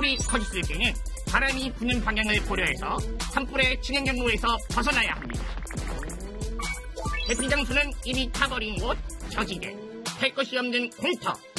산불이 커졌을 때는 바람이 부는 방향을 고려해서 산불의 진행 경로에서 벗어나야 합니다. 대피 장소는 이미 타버린 곳, 저지대, 할 것이 없는 공터,